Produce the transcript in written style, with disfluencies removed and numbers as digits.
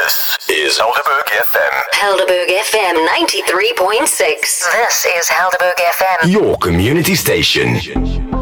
This is Helderberg FM. Helderberg FM 93.6. This is Helderberg FM. Your community station.